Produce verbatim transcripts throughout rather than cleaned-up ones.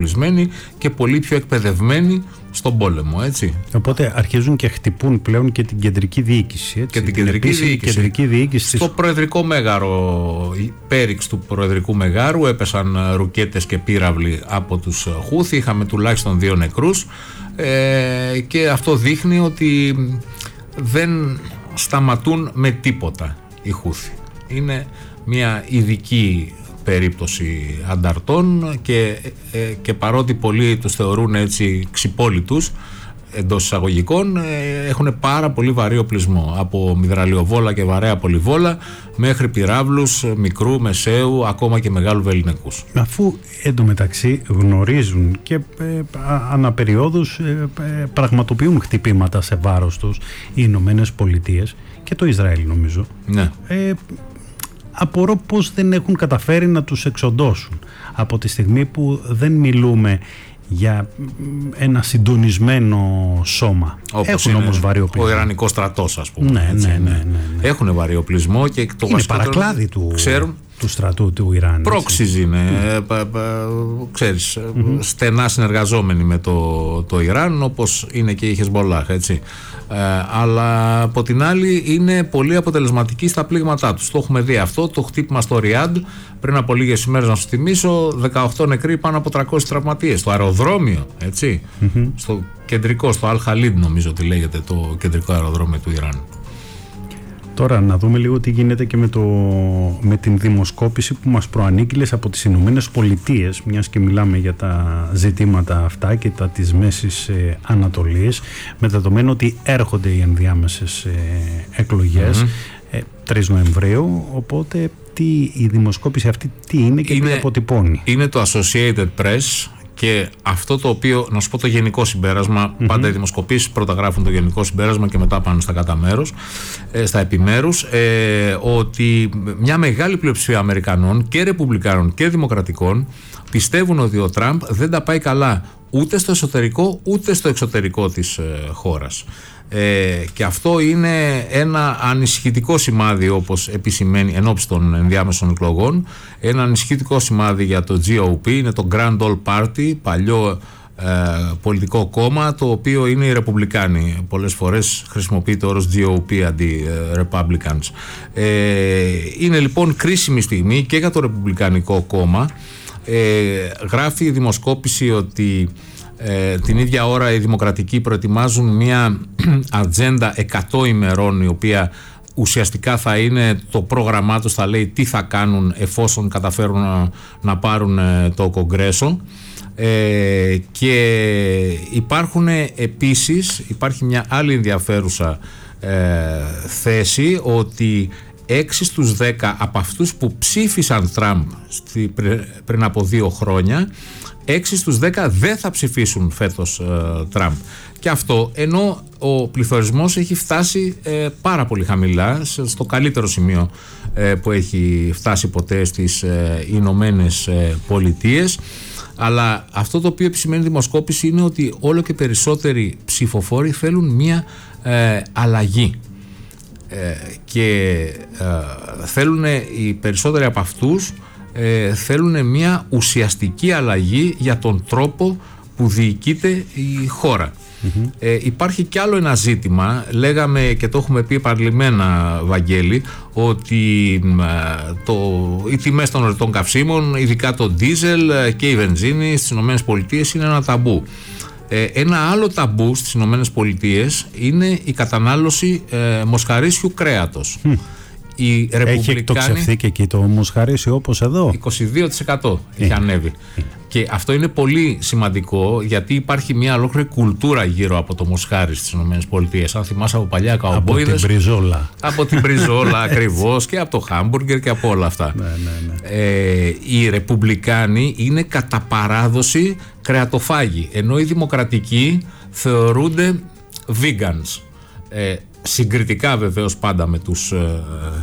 εξοπλισμένοι και πολύ πιο εκπαιδευμένοι στον πόλεμο, έτσι. Οπότε αρχίζουν και χτυπούν πλέον και την κεντρική διοίκηση, έτσι. Και την κεντρική διοίκηση. κεντρική διοίκηση. Στο προεδρικό μέγαρο, πέριξ του προεδρικού μεγάρου, έπεσαν ρουκέτες και πύραυλοι από τους Χούθι. Είχαμε τουλάχιστον δύο νεκρούς ε, και αυτό δείχνει ότι δεν σταματούν με τίποτα οι Χούθι. Είναι μια ειδική περίπτωση ανταρτών και, ε, και παρότι πολλοί τους θεωρούν έτσι ξυπόλυτους εντός εισαγωγικών, ε, έχουν πάρα πολύ βαρύ οπλισμό, από μυδραλιοβόλα και βαρέα πολυβόλα μέχρι πυράβλους μικρού, μεσαίου, ακόμα και μεγάλου βεληνικούς. Αφού εντωμεταξύ γνωρίζουν και ε, αναπεριόδους ε, ε, πραγματοποιούν χτυπήματα σε βάρος τους οι Ηνωμένες Πολιτείες και το Ισραήλ, νομίζω. Ναι. Ε, απορώ πως δεν έχουν καταφέρει να τους εξοντώσουν από τη στιγμή που δεν μιλούμε για ένα συντονισμένο σώμα. Όπως έχουν όμως βαρύ οπλισμό. Ο Ιρανικός στρατός, ας πούμε. Ναι, έτσι, ναι, ναι, ναι, ναι. Έχουν βαρύ οπλισμό και το είναι παρακλάδι του, ξέρουν, του στρατού του Ιράν. Πρόξιζ είναι, mm. πα, πα, ξέρεις, mm-hmm. στενά συνεργαζόμενοι με το, το Ιράν, όπως είναι και η Χεσμολάχ, έτσι. Ε, αλλά από την άλλη είναι πολύ αποτελεσματικοί στα πλήγματά τους. Το έχουμε δει αυτό, το χτύπημα στο Ριάντ πριν από λίγες ημέρες, να σου θυμίσω, δεκαοκτώ νεκροί, πάνω από τριακόσιοι τραυματίες. Στο αεροδρόμιο, έτσι, mm-hmm. στο κεντρικό, στο Αλ Χαλίντ νομίζω ότι λέγεται το κεντρικό αεροδρόμιο του Ιράν. Τώρα να δούμε λίγο τι γίνεται και με, το, με την δημοσκόπηση που μας προανήγγειλες από τις Ηνωμένες Πολιτείες, μιας και μιλάμε για τα ζητήματα αυτά και τα της Μέσης ε, Ανατολής, με δεδομένο ότι έρχονται οι ενδιάμεσες ε, εκλογές mm-hmm. ε, τρεις Νοεμβρίου, οπότε τι, η δημοσκόπηση αυτή τι είναι και είναι, τι αποτυπώνει. Είναι το Associated Press. Και αυτό το οποίο, να σου πω το γενικό συμπέρασμα, mm-hmm. πάντα οι δημοσκοπήσεις πρώτα γράφουν το γενικό συμπέρασμα και μετά πάνε στα κατά μέρος, ε, στα επιμέρους, ε, ότι μια μεγάλη πλειοψηφία Αμερικανών και Ρεπουμπλικάνων και Δημοκρατικών πιστεύουν ότι ο Τραμπ δεν τα πάει καλά ούτε στο εσωτερικό ούτε στο εξωτερικό της ε, χώρας. Ε, και αυτό είναι ένα ανησυχητικό σημάδι, όπως επισημαίνει εν ώψη των ενδιάμεσων εκλογών, ένα ανησυχητικό σημάδι για το τζι ο πι, είναι το Grand Old Party, παλιό ε, πολιτικό κόμμα, το οποίο είναι οι Ρεπουμπλικάνοι. Πολλές φορές χρησιμοποιείται ο όρος τζι ο πι αντί ε, Republicans. Ε, είναι λοιπόν κρίσιμη στιγμή και για το Ρεπουμπλικανικό κόμμα. Ε, γράφει η δημοσκόπηση ότι Ε, την ίδια ώρα οι δημοκρατικοί προετοιμάζουν μια ατζέντα εκατό ημερών, η οποία ουσιαστικά θα είναι το πρόγραμμά τους, θα λέει τι θα κάνουν εφόσον καταφέρουν να, να πάρουν ε, το Κογκρέσο. Ε, και υπάρχουν επίσης, υπάρχει μια άλλη ενδιαφέρουσα ε, θέση, ότι έξι στους δέκα από αυτούς που ψήφισαν Τραμπ στη, πριν από δύο χρόνια, έξι στους δέκα δεν θα ψηφίσουν φέτος ε, Τραμπ. Και αυτό ενώ ο πληθωρισμός έχει φτάσει ε, πάρα πολύ χαμηλά, στο καλύτερο σημείο ε, που έχει φτάσει ποτέ στις ε, Ηνωμένες ε, Πολιτείες. Αλλά αυτό το οποίο επισημαίνει η δημοσκόπηση είναι ότι όλο και περισσότεροι ψηφοφόροι θέλουν μια ε, αλλαγή. Ε, και ε, θέλουν οι περισσότεροι από αυτούς ε, θέλουν μια ουσιαστική αλλαγή για τον τρόπο που διοικείται η χώρα. Mm-hmm. Ε, υπάρχει κι άλλο ένα ζήτημα, λέγαμε και το έχουμε πει επανειλημμένα, Βαγγέλη, ότι ε, το, οι τιμές των ορεικτών καυσίμων, ειδικά το ντίζελ και η βενζίνη στις ΗΠΑ είναι ένα ταμπού. Ε, ένα άλλο ταμπού στις Ηνωμένες Πολιτείες είναι η κατανάλωση ε, μοσχαρίσιου κρέατος. Mm. Οι έχει εκτοξευθεί και εκεί το μοσχαρίσιο όπως εδώ. είκοσι δύο τοις εκατό έχει ανέβει. Mm. Και αυτό είναι πολύ σημαντικό, γιατί υπάρχει μια ολόκληρη κουλτούρα γύρω από το μοσχάρι στις Ηνωμένες Πολιτείες. Αν θυμάσαι από παλιά καουμπόιδες. Από την μπριζόλα. Από την μπριζόλα ακριβώς, και από το χάμπουργκερ και από όλα αυτά. Ναι, ναι, ναι. Ε, οι Ρεπουμπλικάνοι είναι κατά παράδοση κρεατοφάγοι, ενώ οι Δημοκρατικοί θεωρούνται vegans. Ε, συγκριτικά βεβαίως πάντα με τους, ε,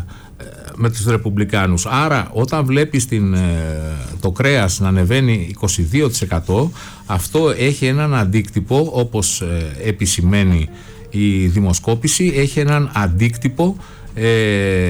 με τους Ρεπουμπλικάνους. Άρα όταν βλέπεις την, ε, το κρέας να ανεβαίνει είκοσι δύο τοις εκατό, αυτό έχει έναν αντίκτυπο, όπως ε, επισημαίνει η δημοσκόπηση, έχει έναν αντίκτυπο ε,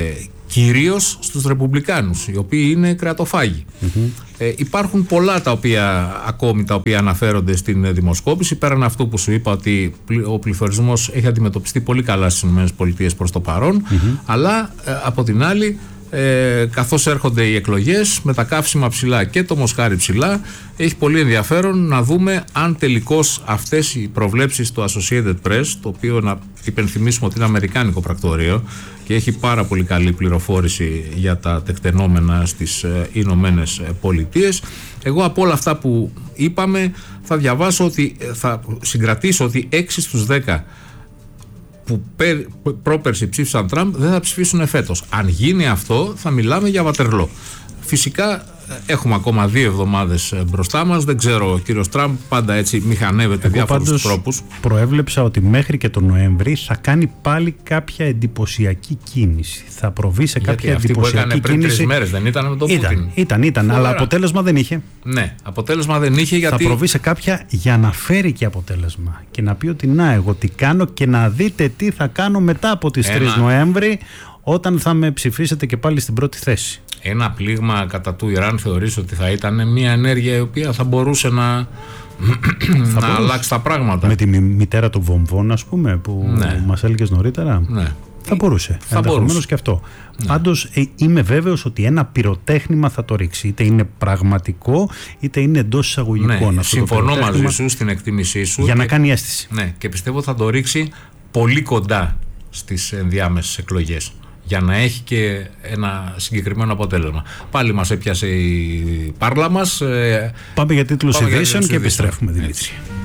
κυρίως στους Ρεπουμπλικάνους, οι οποίοι είναι κρεατοφάγοι. Mm-hmm. Ε, υπάρχουν πολλά τα οποία ακόμη τα οποία αναφέρονται στην δημοσκόπηση, πέραν αυτού που σου είπα ότι ο πληθωρισμός έχει αντιμετωπιστεί πολύ καλά στις ΗΠΑ προς το παρόν, mm-hmm. αλλά ε, από την άλλη, Ε, καθώς έρχονται οι εκλογές με τα καύσιμα ψηλά και το μοσχάρι ψηλά, έχει πολύ ενδιαφέρον να δούμε αν τελικώς αυτές οι προβλέψεις του Associated Press, το οποίο να υπενθυμίσουμε ότι είναι αμερικάνικο πρακτορείο και έχει πάρα πολύ καλή πληροφόρηση για τα τεκτενόμενα στις ε, Ηνωμένες Πολιτείες. Εγώ από όλα αυτά που είπαμε θα διαβάσω ότι θα συγκρατήσω ότι έξι στους δέκα που πρόπερση ψήφισαν Τραμπ δεν θα ψηφίσουν φέτος. Αν γίνει αυτό θα μιλάμε για Βατερλό. Φυσικά έχουμε ακόμα δύο εβδομάδες μπροστά μας. Δεν ξέρω, ο κύριος Τραμπ πάντα έτσι μηχανεύεται διάφορους τρόπους. Προέβλεψα ότι μέχρι και τον Νοέμβρη θα κάνει πάλι κάποια εντυπωσιακή κίνηση. Θα προβεί σε κάποια Γιατί εντυπωσιακή αυτή που έκανε πριν κίνηση. τρεις μέρες δεν ήταν με τον ήταν, Πούτιν. Ήταν, ήταν, αλλά αποτέλεσμα δεν είχε. Ναι, αποτέλεσμα δεν είχε γιατί. Θα προβεί σε κάποια για να φέρει και αποτέλεσμα. Και να πει ότι να, εγώ τι κάνω και να δείτε τι θα κάνω μετά από τις Ένα... τρεις Νοέμβρη, όταν θα με ψηφίσετε και πάλι στην πρώτη θέση. Ένα πλήγμα κατά του Ιράν θεωρείς ότι θα ήταν μια ενέργεια η οποία θα μπορούσε να, θα να μπορούσε. αλλάξει τα πράγματα. Με τη μητέρα των βομβών, ας πούμε, που ναι. μας έλεγες νωρίτερα. Ναι. Θα μπορούσε. Θα ενδεχομένως και αυτό. Ναι. Πάντως ε, είμαι βέβαιος ότι ένα πυροτέχνημα θα το ρίξει. Είτε είναι πραγματικό, είτε είναι εντός εισαγωγικών. Ναι, συμφωνώ μαζί σου στην εκτίμησή σου. Για και, να κάνει αίσθηση. Ναι, και πιστεύω θα το ρίξει πολύ κοντά στις ενδιάμεσες εκλογές, για να έχει και ένα συγκεκριμένο αποτέλεσμα. Πάλι μας έπιασε η πάρλα μας. Πάμε για τίτλους ειδήσεων και επιστρέφουμε, Δημήτρη.